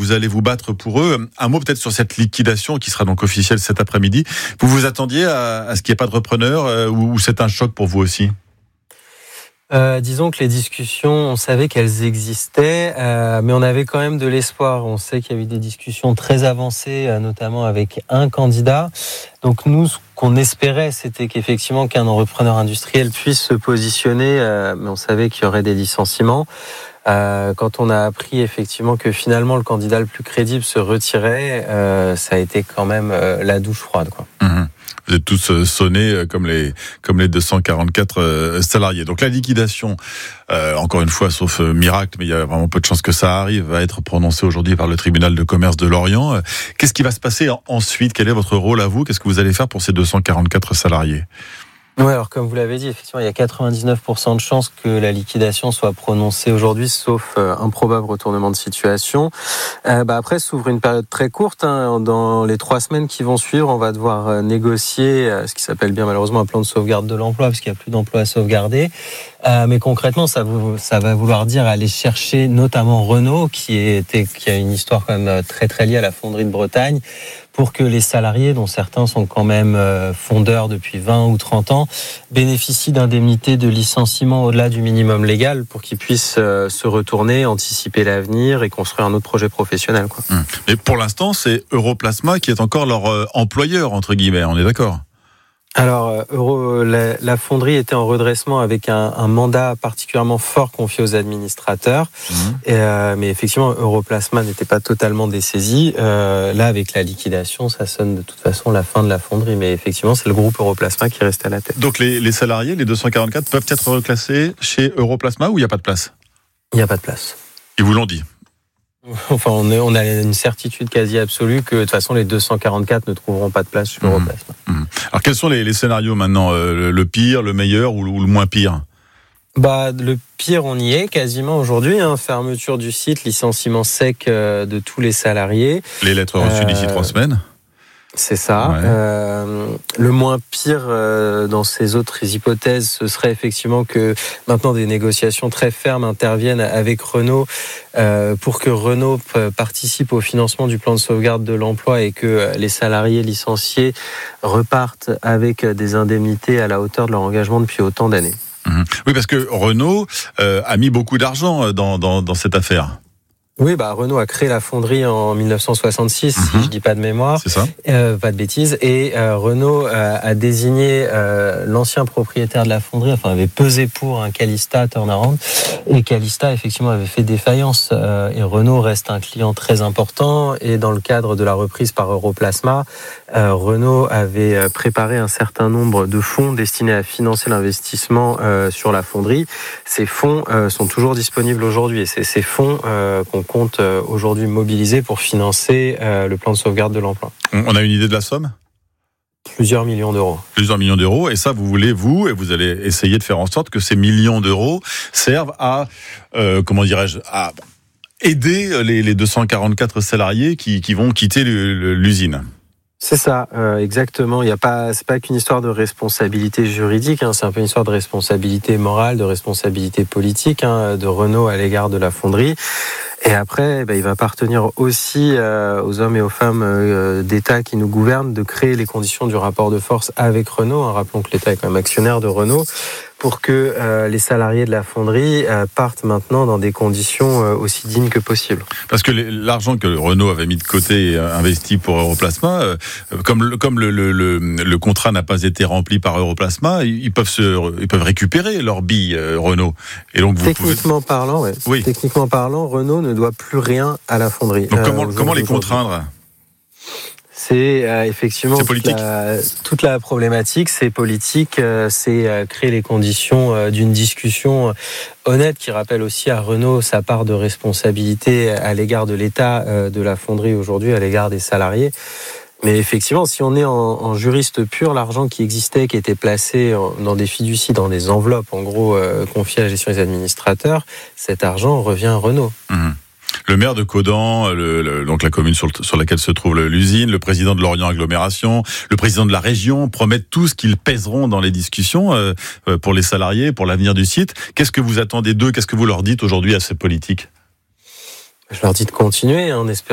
vous allez vous battre pour eux. Un mot peut-être sur cette liquidation qui sera donc officielle cet après-midi. Vous vous attendiez à ce qu'il n'y ait pas de repreneur ou c'est un choc pour vous aussi ? Disons que les discussions, on savait qu'elles existaient, mais on avait quand même de l'espoir. On sait qu'il y a eu des discussions très avancées, notamment avec un candidat. Donc nous, ce qu'on espérait, c'était qu'effectivement qu'un repreneur industriel puisse se positionner, mais on savait qu'il y aurait des licenciements. Quand on a appris effectivement que finalement le candidat le plus crédible se retirait, ça a été quand même la douche froide, quoi. Vous êtes tous sonnés comme les 244 salariés. Donc la liquidation, encore une fois, sauf miracle, mais il y a vraiment peu de chances que ça arrive, va être prononcée aujourd'hui par le tribunal de commerce de Lorient. Qu'est-ce qui va se passer ensuite ? Quel est votre rôle à vous ? Qu'est-ce que vous allez faire pour ces 244 salariés ? Oui, alors comme vous l'avez dit, effectivement, il y a 99% de chances que la liquidation soit prononcée aujourd'hui, sauf improbable retournement de situation. Après, s'ouvre une période très courte. Dans les 3 semaines qui vont suivre, on va devoir négocier ce qui s'appelle bien malheureusement un plan de sauvegarde de l'emploi, parce qu'il n'y a plus d'emplois à sauvegarder. Mais concrètement, ça va vouloir dire aller chercher notamment Renault, qui a une histoire quand même très très liée à la fonderie de Bretagne, pour que les salariés, dont certains sont quand même fondeurs depuis 20 ou 30 ans, bénéficient d'indemnités de licenciement au-delà du minimum légal pour qu'ils puissent se retourner, anticiper l'avenir et construire un autre projet professionnel, quoi. Et pour l'instant, c'est Europlasma qui est encore leur employeur, entre guillemets, on est d'accord ? Alors, la fonderie était en redressement avec un mandat particulièrement fort confié aux administrateurs. Mais effectivement, Europlasma n'était pas totalement dessaisi. Là, avec la liquidation, ça sonne de toute façon la fin de la fonderie. Mais effectivement, c'est le groupe Europlasma qui reste à la tête. Donc les salariés, les 244, peuvent être reclassés chez Europlasma ou il n'y a pas de place ? Il n'y a pas de place. Ils vous l'ont dit ? Enfin, on a une certitude quasi absolue que de toute façon les 244 ne trouveront pas de place chez Europlasma. Alors quels sont les scénarios maintenant ? Le pire, le meilleur ou le moins pire ? Le pire, on y est quasiment aujourd'hui. Fermeture du site, licenciement sec de tous les salariés. Les lettres reçues d'ici 3 semaines ? C'est ça. Ouais. Le moins pire dans ces autres hypothèses, ce serait effectivement que maintenant des négociations très fermes interviennent avec Renault pour que Renault participe au financement du plan de sauvegarde de l'emploi et que les salariés licenciés repartent avec des indemnités à la hauteur de leur engagement depuis autant d'années. Oui, parce que Renault a mis beaucoup d'argent dans cette affaire. Oui, Renault a créé la fonderie en 1966, si je dis pas de mémoire. C'est ça. Pas de bêtises. Et Renault a désigné l'ancien propriétaire de la fonderie, avait pesé pour Calista Turnaround. Et Calista, effectivement, avait fait défaillance. Et Renault reste un client très important. Et dans le cadre de la reprise par Europlasma, Renault avait préparé un certain nombre de fonds destinés à financer l'investissement sur la fonderie. Ces fonds sont toujours disponibles aujourd'hui. Et c'est ces fonds qu'on compte aujourd'hui mobiliser pour financer le plan de sauvegarde de l'emploi. On a une idée de la somme ? Plusieurs millions d'euros. Plusieurs millions d'euros. Et ça, vous allez essayer de faire en sorte que ces millions d'euros servent à, à aider les 244 salariés qui vont quitter l'usine. C'est ça, exactement. C'est pas qu'une histoire de responsabilité juridique, c'est un peu une histoire de responsabilité morale, de responsabilité politique de Renault à l'égard de la fonderie. Et après, il va appartenir aussi aux hommes et aux femmes d'État qui nous gouvernent de créer les conditions du rapport de force avec Renault. Rappelons que l'État est quand même actionnaire de Renault, pour que les salariés de la fonderie partent maintenant dans des conditions aussi dignes que possible. Parce que l'argent que Renault avait mis de côté et investi pour Europlasma, comme le contrat n'a pas été rempli par Europlasma, ils peuvent récupérer leurs billes Renault. Et donc Techniquement parlant, Renault ne doit plus rien à la fonderie. Donc comment les contraindre ? C'est effectivement toute la problématique, c'est politique, c'est créer les conditions d'une discussion honnête qui rappelle aussi à Renault sa part de responsabilité à l'égard de l'État de la fonderie aujourd'hui, à l'égard des salariés. Mais effectivement, si on est en juriste pur, l'argent qui existait, qui était placé dans des fiducies, dans des enveloppes, en gros, confiées à la gestion des administrateurs, cet argent revient à Renault. Le maire de Caudan, donc la commune sur laquelle se trouve l'usine, le président de Lorient Agglomération, le président de la région promettent tous qu'ils pèseront dans les discussions pour les salariés, pour l'avenir du site. Qu'est-ce que vous attendez d'eux ? Qu'est-ce que vous leur dites aujourd'hui à ces politiques ? Je leur dis de continuer, en espérant